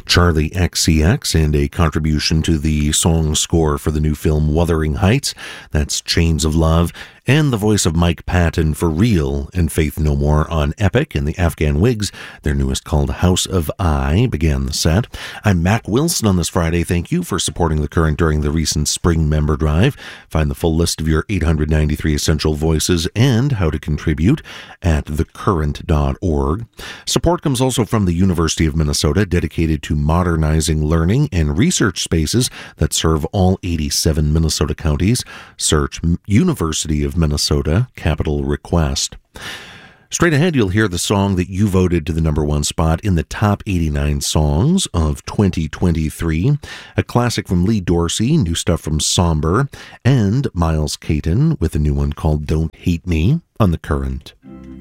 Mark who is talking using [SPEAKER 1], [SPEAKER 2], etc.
[SPEAKER 1] Charlie XCX, and a contribution to the song score for the new film Wuthering Heights. That's Chains of Love. And the voice of Mike Patton for Real and Faith No More on Epic, and the Afghan Wigs, their newest called House of I, began the set. I'm Mac Wilson on this Friday. Thank you for supporting The Current during the recent spring member drive. Find the full list of your 893 essential voices and how to contribute at thecurrent.org. Support comes also from the University of Minnesota, dedicated to modernizing learning and research spaces that serve all 87 Minnesota counties. Search University of Minnesota, capital request. Straight ahead, you'll hear the song that you voted to the number one spot in the top 89 songs of 2023, a classic from Lee Dorsey, new stuff from Somber, and Miles Caton with a new one called Don't Hate Me on The Current.